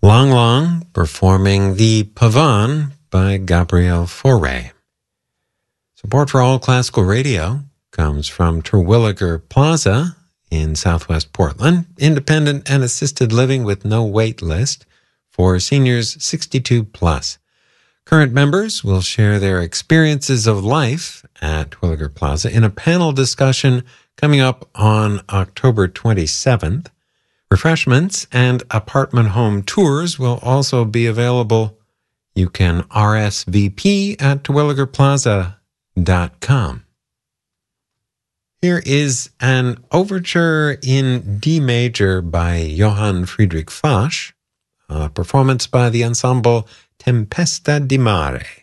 Lang Lang performing the Pavane by Gabriel Fauré. Support for All Classical Radio comes from Terwilliger Plaza in Southwest Portland, independent and assisted living with no wait list for seniors 62 plus. Current members will share their experiences of life at Terwilliger Plaza in a panel discussion coming up on October 27th. Refreshments and apartment home tours will also be available. You can RSVP at terwilligerplaza.com. Here is an overture in D major by Johann Friedrich Fasch, a performance by the ensemble Tempesta di Mare.